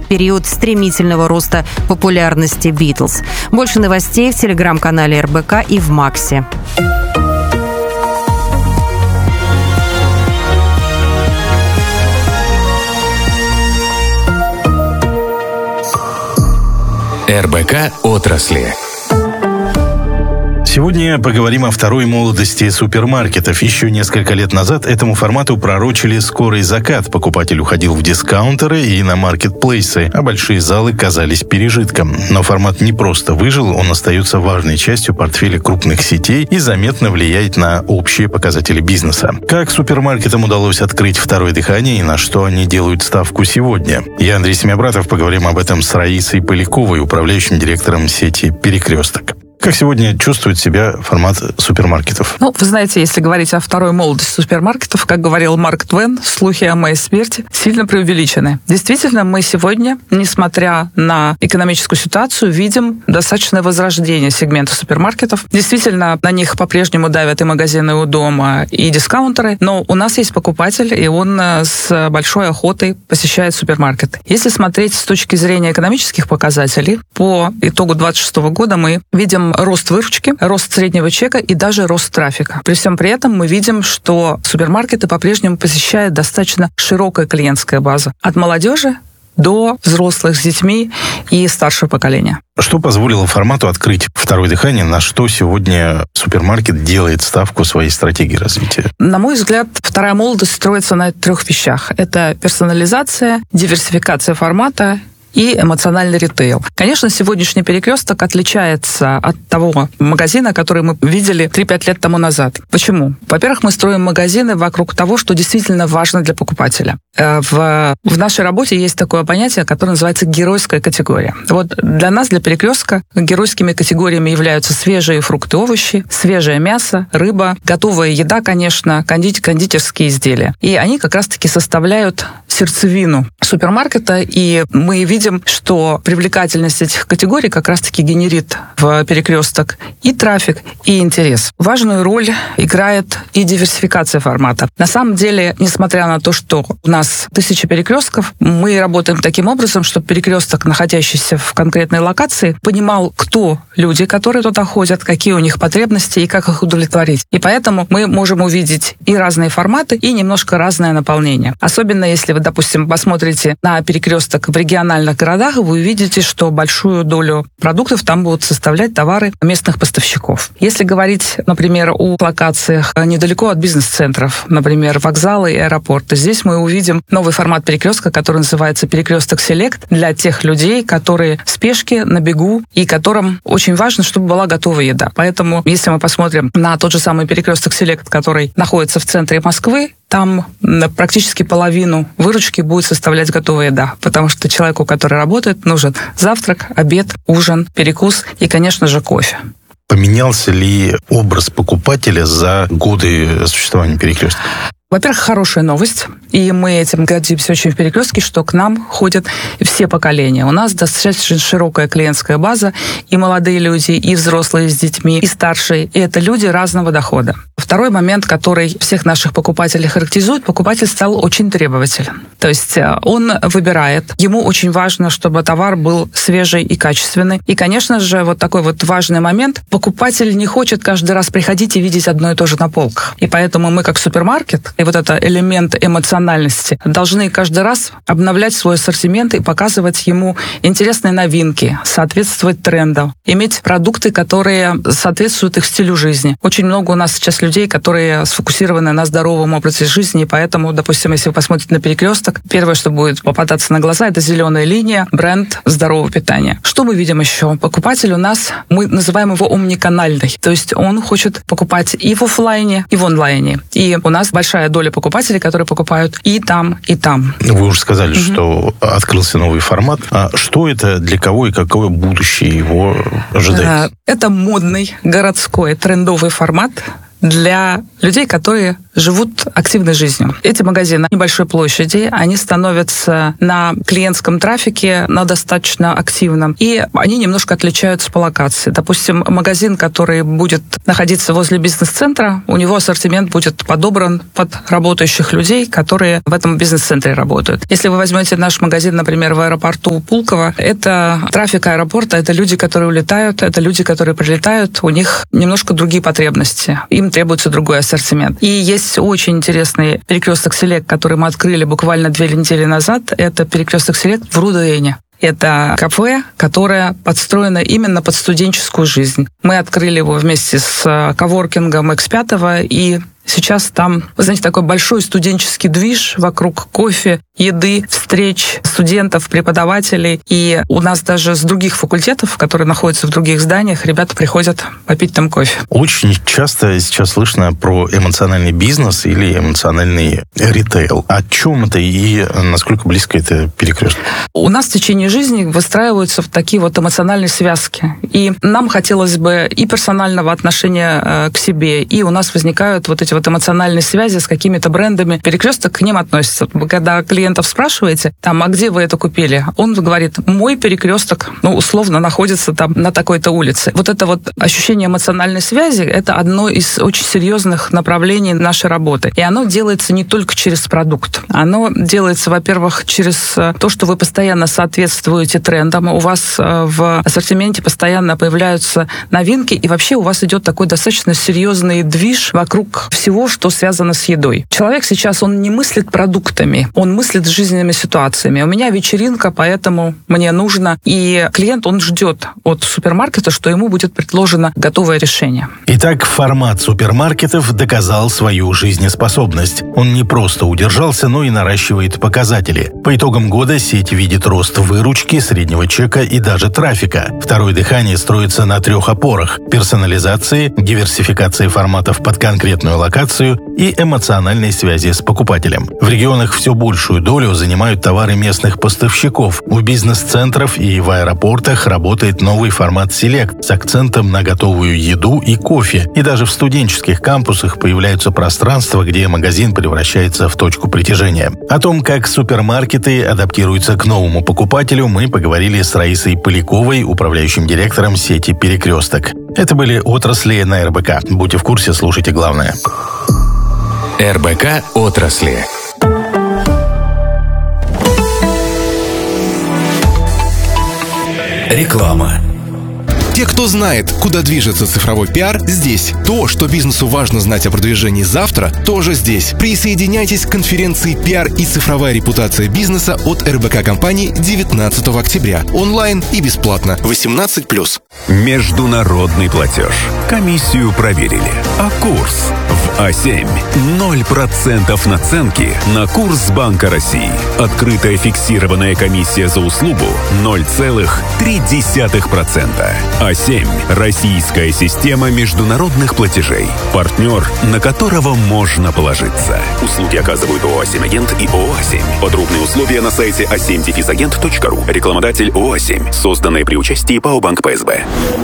период стремительного роста популярности Битлз. Больше новостей в телеграм-канале РБК и в Максе. РБК отрасли. Сегодня поговорим о второй молодости супермаркетов. Еще несколько лет назад этому формату пророчили скорый закат. Покупатель уходил в дискаунтеры и на маркетплейсы, а большие залы казались пережитком. Но формат не просто выжил, он остается важной частью портфеля крупных сетей и заметно влияет на общие показатели бизнеса. Как супермаркетам удалось открыть второе дыхание и на что они делают ставку сегодня? Я, Андрей Семябратов, поговорим об этом с Раисой Поляковой, управляющим директором сети «Перекресток». Как сегодня чувствует себя формат супермаркетов? Вы знаете, если говорить о второй молодости супермаркетов, как говорил Марк Твен, слухи о моей смерти сильно преувеличены. Действительно, мы сегодня, несмотря на экономическую ситуацию, видим достаточное возрождение сегмента супермаркетов. Действительно, на них по-прежнему давят и магазины у дома, и дискаунтеры, но у нас есть покупатель, и он с большой охотой посещает супермаркеты. Если смотреть с точки зрения экономических показателей, по итогу 2026 года мы видим рост выручки, рост среднего чека и даже рост трафика. При всем при этом мы видим, что супермаркеты по-прежнему посещает достаточно широкая клиентская база. От молодежи до взрослых с детьми и старшего поколения. Что позволило формату открыть второе дыхание? На что сегодня супермаркет делает ставку своей стратегии развития? На мой взгляд, вторая молодость строится на 3 вещах. Это персонализация, диверсификация формата и эмоциональный ритейл. Конечно, сегодняшний «Перекресток» отличается от того магазина, который мы видели 3-5 лет тому назад. Почему? Во-первых, мы строим магазины вокруг того, что действительно важно для покупателя. В нашей работе есть такое понятие, которое называется геройская категория. Для нас, для «Перекрестка», геройскими категориями являются свежие фрукты, овощи, свежее мясо, рыба, готовая еда, конечно, кондитерские изделия. И они как раз-таки составляют сердцевину супермаркета, и мы видим, что привлекательность этих категорий как раз-таки генерит в «Перекресток и трафик, и интерес. Важную роль играет и диверсификация формата. На самом деле, несмотря на то, что у нас 1000 перекрестков, мы работаем таким образом, чтобы «Перекресток», находящийся в конкретной локации, понимал, кто люди, которые туда ходят, какие у них потребности и как их удовлетворить. И поэтому мы можем увидеть и разные форматы, и немножко разное наполнение. Особенно если вы, допустим, посмотрите на «Перекресток» в региональных городах, вы увидите, что большую долю продуктов там будут составлять товары местных поставщиков. Если говорить, например, о локациях недалеко от бизнес-центров, например, вокзалы и аэропорты, здесь мы увидим новый формат «Перекрестка», который называется «Перекресток Селект», для тех людей, которые в спешке, на бегу, и которым очень важно, чтобы была готовая еда. Поэтому, если мы посмотрим на тот же самый «Перекресток Селект», который находится в центре Москвы, там практически половину выручки будет составлять готовая еда, потому что человеку, который работает, нужен завтрак, обед, ужин, перекус и, конечно же, кофе. Поменялся ли образ покупателя за годы существования «Перекрестка»? Во-первых, хорошая новость, и мы этим гордимся очень в «Перекрестке», что к нам ходят все поколения. У нас достаточно широкая клиентская база, и молодые люди, и взрослые с детьми, и старшие, и это люди разного дохода. Второй момент, который всех наших покупателей характеризует, покупатель стал очень требователен. То есть он выбирает, ему очень важно, чтобы товар был свежий и качественный. И, конечно же, такой важный момент, покупатель не хочет каждый раз приходить и видеть одно и то же на полках. И поэтому мы, как супермаркет, и это элемент эмоциональности, должны каждый раз обновлять свой ассортимент и показывать ему интересные новинки, соответствовать трендам, иметь продукты, которые соответствуют их стилю жизни. Очень много у нас сейчас людей, которые сфокусированы на здоровом образе жизни, и поэтому, допустим, если вы посмотрите на «Перекресток», первое, что будет попадаться на глаза, это зеленая линия, бренд здорового питания. Что мы видим еще? Покупатель у нас, мы называем его омниканальный, то есть он хочет покупать и в офлайне, и в онлайне. И у нас большая доля покупателей, которые покупают и там, и там. Вы уже сказали, что открылся новый формат. А что это, для кого и какое будущее его ожидает? Это модный, городской, трендовый формат для людей, которые живут активной жизнью. Эти магазины на небольшой площади, они становятся на клиентском трафике, на достаточно активном, и они немножко отличаются по локации. Допустим, магазин, который будет находиться возле бизнес-центра, у него ассортимент будет подобран под работающих людей, которые в этом бизнес-центре работают. Если вы возьмете наш магазин, например, в аэропорту Пулково, это трафик аэропорта, это люди, которые улетают, это люди, которые прилетают, у них немножко другие потребности, им требуется другой ассортимент. И есть очень интересный перекресток Селект, который мы открыли буквально 2 недели назад. Это перекресток Селект в Рудене. Это кафе, которое подстроено именно под студенческую жизнь. Мы открыли его вместе с коворкингом X5, и сейчас там, вы знаете, такой большой студенческий движ вокруг кофе, еды, встреч студентов, преподавателей. И у нас даже с других факультетов, которые находятся в других зданиях, ребята приходят попить там кофе. Очень часто сейчас слышно про эмоциональный бизнес или эмоциональный ритейл. О чем это и насколько близко это перекресток? У нас в течение жизни выстраиваются такие вот эмоциональные связки. И нам хотелось бы и персонального отношения к себе, и у нас возникают вот эти вот эмоциональные связи с какими-то брендами. Перекресток к ним относится. Вы когда клиентов спрашиваете, там, а где вы это купили? Он говорит, мой перекресток, условно, находится там на такой-то улице. Вот это вот ощущение эмоциональной связи, это одно из очень серьезных направлений нашей работы. И оно делается не только через продукт. Оно делается, во-первых, через то, что вы постоянно соответствуете трендам, у вас в ассортименте постоянно появляются новинки, и вообще у вас идет такой достаточно серьезный движ вокруг всего, что связано с едой. Человек сейчас, он не мыслит продуктами, он мыслит жизненными ситуациями. У меня вечеринка, поэтому мне нужно. И клиент, он ждет от супермаркета, что ему будет предложено готовое решение. Итак, формат супермаркетов доказал свою жизнеспособность. Он не просто удержался, но и наращивает показатели. По итогам года сеть видит рост выручки, среднего чека и даже трафика. Второе дыхание строится на 3 опорах: персонализации, диверсификации форматов под конкретную локацию и эмоциональной связи с покупателем. В регионах все большую долю занимают товары местных поставщиков. У бизнес-центров и в аэропортах работает новый формат Select с акцентом на готовую еду и кофе. И даже в студенческих кампусах появляются пространства, где магазин превращается в точку притяжения. О том, как супермаркеты адаптируются к новому покупателю, мы поговорили с Раисой Поляковой, управляющим директором сети «Перекресток». Это были отрасли на РБК. Будьте в курсе, слушайте главное. РБК отрасли. Реклама. Те, кто знает, куда движется цифровой пиар, здесь. То, что бизнесу важно знать о продвижении завтра, тоже здесь. Присоединяйтесь к конференции «Пиар и цифровая репутация бизнеса» от РБК-компании 19 октября. Онлайн и бесплатно. 18+. Международный платеж. Комиссию проверили. А курс в А7. 0% наценки на курс Банка России. Открытая фиксированная комиссия за услугу 0,3%. А7. Российская система международных платежей. Партнер, на которого можно положиться. Услуги оказывают ООО «А7 Агент» и ООО «А7». Подробные условия на сайте a7-agent.ru. Рекламодатель ООО «А7». Созданные при участии ПАО «Банк ПСБ».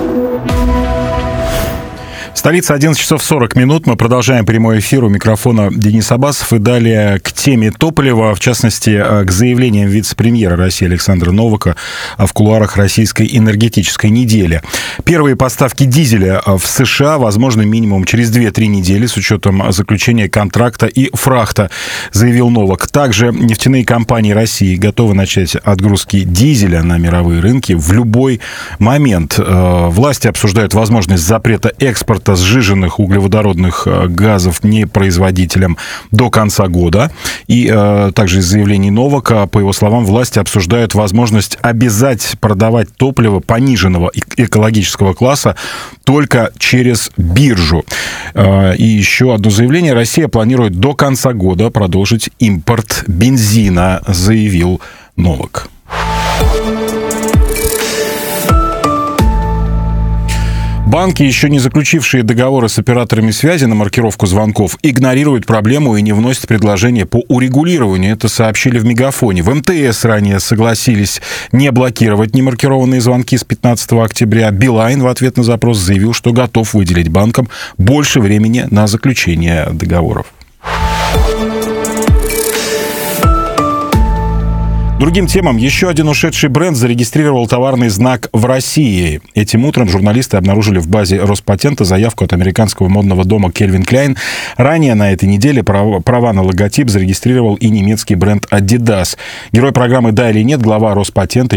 Столица, 11 часов 40 минут. Мы продолжаем прямой эфир. У микрофона Денис Абасов. И далее к теме топлива, в частности, к заявлениям вице-премьера России Александра Новака в кулуарах российской энергетической недели. Первые поставки дизеля в США возможны минимум через 2-3 недели с учетом заключения контракта и фрахта, заявил Новак. Также нефтяные компании России готовы начать отгрузки дизеля на мировые рынки в любой момент. Власти обсуждают возможность запрета экспорта сжиженных углеводородных газов непроизводителям до конца года. И также из заявлений Новака, по его словам, власти обсуждают возможность обязать продавать топливо пониженного экологического класса только через биржу. И еще одно заявление. Россия планирует до конца года продолжить импорт бензина, заявил Новак. Банки, еще не заключившие договоры с операторами связи на маркировку звонков, игнорируют проблему и не вносят предложения по урегулированию. Это сообщили в Мегафоне. В МТС ранее согласились не блокировать немаркированные звонки с 15 октября. Билайн в ответ на запрос заявил, что готов выделить банкам больше времени на заключение договоров. Другим темам. Еще один ушедший бренд зарегистрировал товарный знак в России. Этим утром журналисты обнаружили в базе Роспатента заявку от американского модного дома Calvin Klein. Ранее на этой неделе права на логотип зарегистрировал и немецкий бренд Adidas. Герой программы «Да или нет», глава Роспатента